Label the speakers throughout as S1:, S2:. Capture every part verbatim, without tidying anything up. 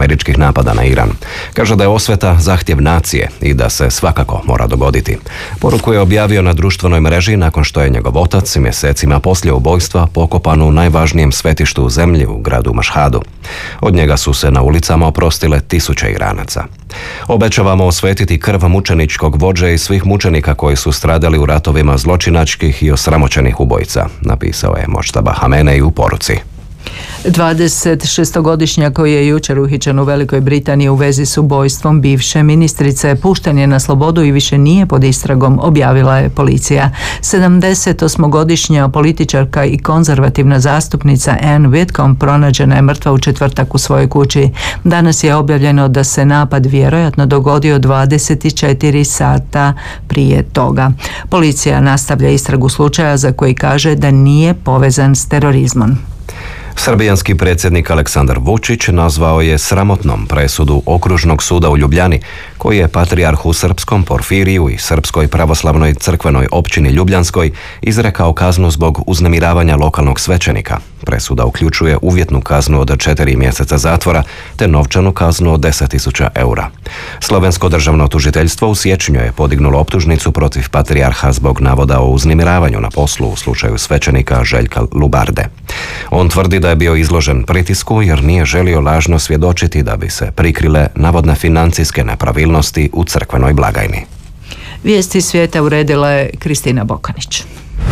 S1: američkih napada na Iran. Kaže da je osveta zahtjev nacije i da se svakako mora dogoditi. Poruku je objavio na društvenoj mreži nakon što je njegov otac mjesecima poslije ubojstva pokopan u najvažnijem svetištu u zemlji u gradu Mašhadu. Od njega su se na ulicama oprostile tisuće Iranaca. Obećavamo osvetiti krv mučeničkog vođe i svih mučenika koji su stradali u ratovima zločinačkih i osramoćenih ubojica, napisao je Močtaba Hamenej u poruci.
S2: dvadesetšestogodišnjak koji je jučer uhićen u Velikoj Britaniji u vezi s ubojstvom bivše ministrice pušten je na slobodu i više nije pod istragom, objavila je policija. sedamdesetosmogodišnja političarka i konzervativna zastupnica Anne Whitcomb pronađena je mrtva u četvrtak u svojoj kući. Danas je objavljeno da se napad vjerojatno dogodio dvadeset četiri sata prije toga. Policija nastavlja istragu slučaja za koji kaže da nije povezan s terorizmom.
S1: Srbijanski predsjednik Aleksandar Vučić nazvao je sramotnom presudu Okružnog suda u Ljubljani, koji je patrijarhu srpskom Porfiriju i Srpskoj pravoslavnoj crkvenoj općini Ljubljanskoj izrekao kaznu zbog uznemiravanja lokalnog svećenika. Presuda uključuje uvjetnu kaznu od četiri mjeseca zatvora te novčanu kaznu od deset tisuća eura. Slovensko državno tužiteljstvo u siječnju je podignulo optužnicu protiv patrijarha zbog navoda o uznemiravanju na poslu u slučaju svećenika Željka Lubarde. On tvrdi da je bio izložen pritisku jer nije želio lažno svjedočiti da bi se prikrile navodne financijske nepravilnosti u crkvenoj blagajni.
S2: Vijesti svijeta uredila je Kristina Bokanić.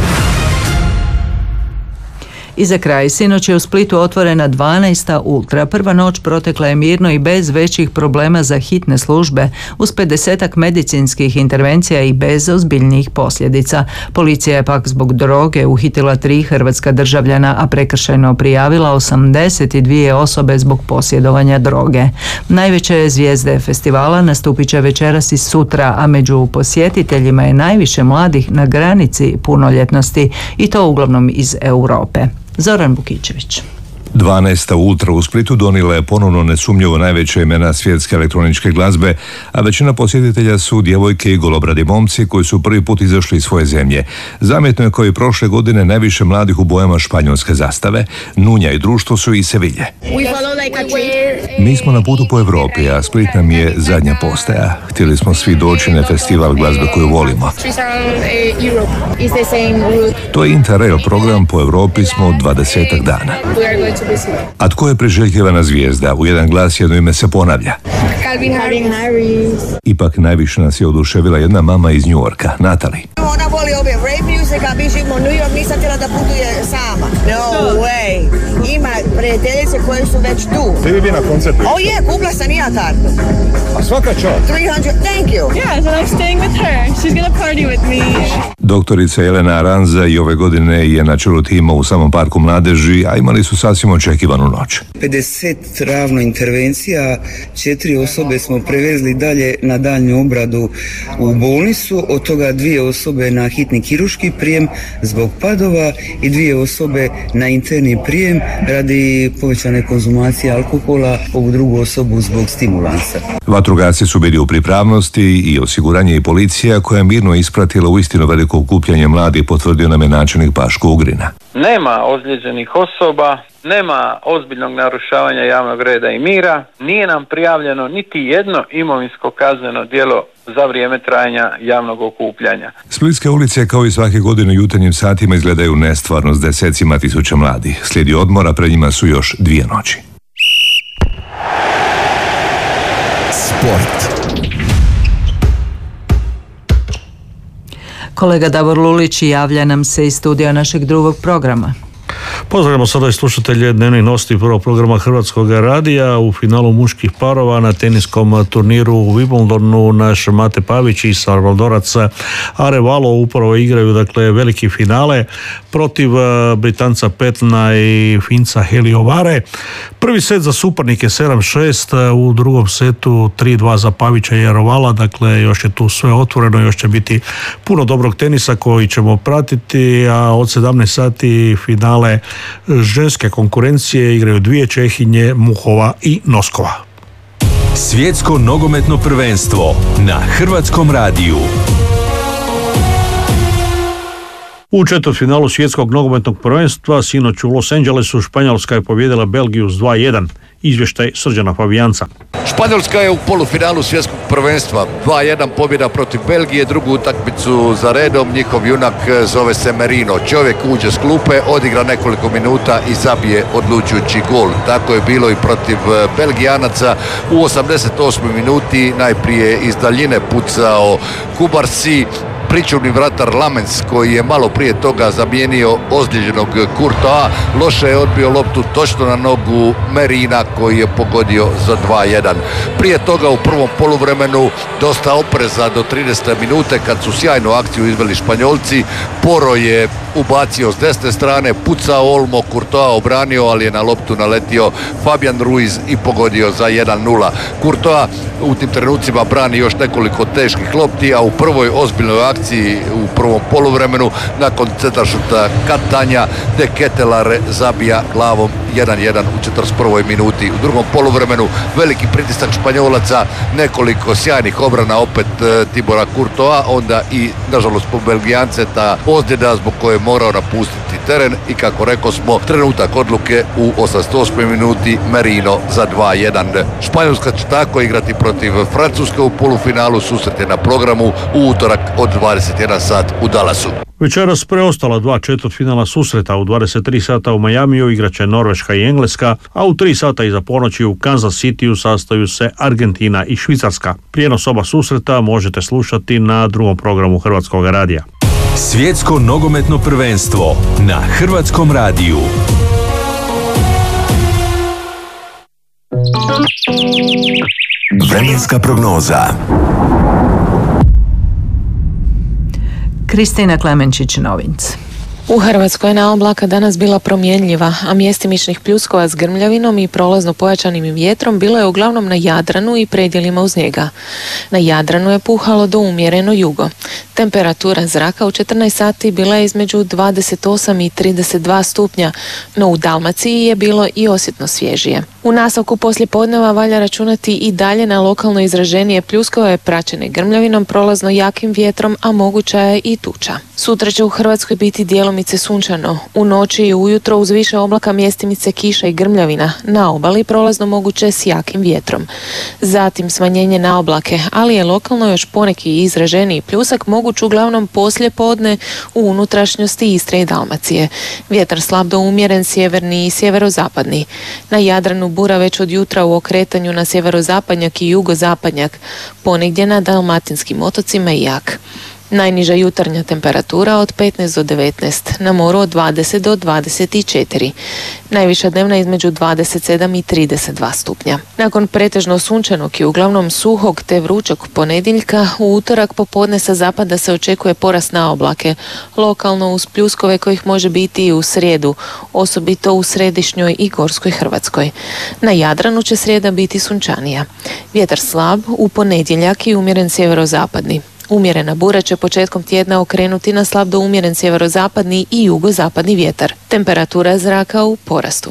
S2: I za kraj, sinoć je u Splitu otvorena dvanaesta Ultra. Prva noć protekla je mirno i bez većih problema za hitne službe, uz pedesetak medicinskih intervencija i bez ozbiljnijih posljedica. Policija je pak zbog droge uhitila tri hrvatska državljana, a prekršajno prijavila osamdeset dvije osobe zbog posjedovanja droge. Najveće zvijezde festivala nastupit će večeras i sutra, a među posjetiteljima je najviše mladih na granici punoljetnosti i to uglavnom iz Europe. Zoran Bukičević.
S3: dvanaesta Ultra u Splitu donijela je ponovno nesumnjivo najveće imena svjetske elektroničke glazbe, a većina posjetitelja su djevojke i golobradi momci koji su prvi put izašli iz svoje zemlje. Zamjetno je kao i prošle godine najviše mladih u bojama španjolske zastave. Nunja i društvo su iz Sevilje. Mi smo na putu po Europi, a Split nam je zadnja postaja. Htjeli smo svi doći na festival glazbe koju volimo. To je Interrail program, po Europi smo dvadesetak dana. A tko je priželjkivana zvijezda? U jedan glas jedno ime se ponavlja. Calvin Harris. Ipak najviše nas je oduševila jedna mama iz New Yorka, Natalie.
S4: Ona voli ove rave music, a mi živimo u New York, nisam htjela da putuje sama. No way. Ima prijateljice koje su već tu.
S5: Ti bi bi na koncertu?
S4: Oh yeah, kupila sam i ja kartu.
S5: A svaka čast.
S4: three hundred, thank you.
S6: Yeah, so I'm staying with her. She's gonna party with me.
S3: Doktorica Jelena Aranza i ove godine je na čelu tima u samom parku mladeži, a imali su sasvim očekivanu noć.
S7: pedeset ravno intervencija, četiri osobe smo prevezli dalje na daljnju obradu u bolnicu, od toga dvije osobe na hitni kirurški prijem zbog padova i dvije osobe na interni prijem radi povećane konzumacije alkohola, ovu drugu osobu zbog stimulansa.
S3: Vatrogasci su bili u pripravnosti i osiguranje i policija koja je mirno ispratila uistinu veliko okupljanje mladih, potvrdio nam je načelnik Paško Ugrina.
S8: Nema ozlijeđenih osoba, nema ozbiljnog narušavanja javnog reda i mira, nije nam prijavljeno niti jedno imovinsko kazneno djelo za vrijeme trajanja javnog okupljanja.
S3: Splitske ulice kao i svake godine u jutarnjim satima izgledaju nestvarno s desecima tisuća mladih. Slijedi odmora, pred njima su još dvije noći.
S9: Sport.
S2: Kolega Davor Lulić javlja nam se iz studija našeg drugog programa.
S10: Pozdravljamo sada i slušatelje dnevnih novosti prvog programa Hrvatskog radija. U finalu muških parova na teniskom turniru u Wimbledonu naš Mate Pavić i Salvadorac Arevalo upravo igraju dakle veliki finale protiv Britanca Petna i Finca Heliovare. Prvi set za suparnike sedam šest, u drugom setu tri dva za Pavića i Arevala, dakle još je tu sve otvoreno, još će biti puno dobrog tenisa koji ćemo pratiti, a od sedamnaest sati finale ženske konkurencije igraju dvije Čehinje, Muhova i Noskova.
S9: Svjetsko nogometno prvenstvo na Hrvatskom radiju.
S10: U četvrtfinalu svjetskog nogometnog prvenstva sinoć u Los Angelesu Španjolska je pobijedila Belgiju s dva jedan. Izvještaj Srđana Fabijanca.
S11: Španjolska je u polufinalu svjetskog prvenstva. dva jedan pobjeda protiv Belgije, drugu utakmicu za redom. Njihov junak zove se Merino. Čovjek uđe s klupe, odigra nekoliko minuta i zabije odlučujući gol. Tako je bilo i protiv Belgijanaca. U osamdeset osmoj minuti najprije iz daljine pucao Kubarsi. Pričuvni vratar Lamens koji je malo prije toga zamijenio ozlijeđenog Courtois, loše je odbio loptu točno na nogu Merina koji je pogodio za dva jedan. Prije toga u prvom poluvremenu dosta opreza do tridesete minute kad su sjajnu akciju izveli Španjolci. Poro je ubacio s desne strane, pucao Olmo, Courtois obranio, ali je na loptu naletio Fabian Ruiz i pogodio za jedan nula. Courtois u tim trenucima brani još nekoliko teških lopti, a u prvoj ozbiljnoj akciji u prvom poluvremenu nakon centaršuta Katanja De Ketelare zabija glavom jedan jedan u četrdeset prvoj minuti. U drugom poluvremenu veliki pritisak Španjolaca, nekoliko sjajnih obrana opet Tibora Courtois, onda i nažalost po Belgijance ta ozljeda zbog koje je morao napustiti teren i kako rekao smo trenutak odluke u osamdeset osmoj minuti Merino za dva jedan. Španjolska će tako igrati protiv Francuske u polufinalu, susret je na programu u utorak od dvadeset jedan sat u Dallasu.
S10: Večeras preostala dva četvrtfinala susreta. U dvadeset tri sata u Majamiju igraće Norveška i Engleska, a u tri sata iza ponoći u Kansas Cityu sastaju se Argentina i Švicarska. Prijenos oba susreta možete slušati na drugom programu Hrvatskog radija.
S9: Svjetsko nogometno prvenstvo na Hrvatskom radiju.
S12: Vremenska prognoza.
S2: Kristina Klemenčić-Novinc.
S13: U Hrvatskoj je na oblaka danas bila promjenljiva, a mjestimičnih pljuskova s grmljavinom i prolazno pojačanim vjetrom bilo je uglavnom na Jadranu i predjelima uz njega. Na Jadranu je puhalo do umjereno jugo. Temperatura zraka u četrnaest sati bila je između dvadeset osam i trideset dva stupnja, no u Dalmaciji je bilo i osjetno svježije. U nastavku poslijepodneva valja računati i dalje na lokalno izraženije pljuskove praćene grmljavinom, prolazno jakim vjetrom, a moguća je i tuča. Sutra će u Hrvatskoj biti djelomice sunčano. U noći i ujutro uz više oblaka mjestimice kiša i grmljavina. Na obali prolazno moguće s jakim vjetrom. Zatim smanjenje na oblake, ali je lokalno još poneki izraženiji pljusak moguć uglavnom poslije podne u unutrašnjosti Istre i Dalmacije. Vjetar slab do umjeren, sjeverni i sjeverozapadni. Na Jadranu bura već od jutra u okretanju na sjeverozapadnjak i jugozapadnjak. Ponegdje na dalmatinskim otocima i jak. Najniža jutarnja temperatura od petnaest do devetnaest, na moru od dvadeset do dvadeset četiri. Najviša dnevna između dvadeset sedam i trideset dva stupnja. Nakon pretežno sunčanog i uglavnom suhog te vrućog ponedjeljka, u utorak popodne sa zapada se očekuje porast na oblake, lokalno uz pljuskove kojih može biti i u srijedu, osobito u središnjoj i gorskoj Hrvatskoj. Na Jadranu će srijeda biti sunčanija. Vjetar slab, u ponedjeljak i umjeren sjeverozapadni. Umjerena bura će početkom tjedna okrenuti na slab do umjeren sjeverozapadni i jugozapadni vjetar. Temperatura zraka u porastu.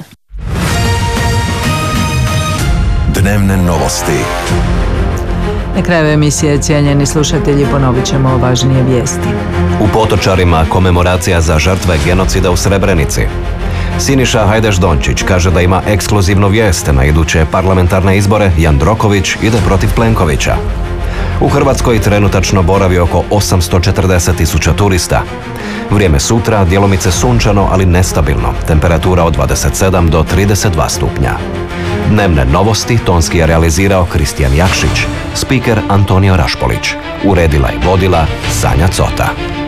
S12: Dnevne novosti.
S2: Na kraju emisije, cijenjeni slušatelji, ponovit ćemo važnije vijesti.
S1: U Potočarima komemoracija za žrtve genocida u Srebrenici. Siniša Hajdaš-Dončić kaže da ima ekskluzivnu vijest na iduće parlamentarne izbore. Jandroković ide protiv Plenkovića. U Hrvatskoj trenutačno boravi oko osamsto četrdeset tisuća turista. Vrijeme sutra djelomice sunčano, ali nestabilno. Temperatura od dvadeset sedam do trideset dva stupnja. Dnevne novosti tonski je realizirao Kristijan Jakšić, spiker Antonio Rašpolić. Uredila i vodila Sanja Cota.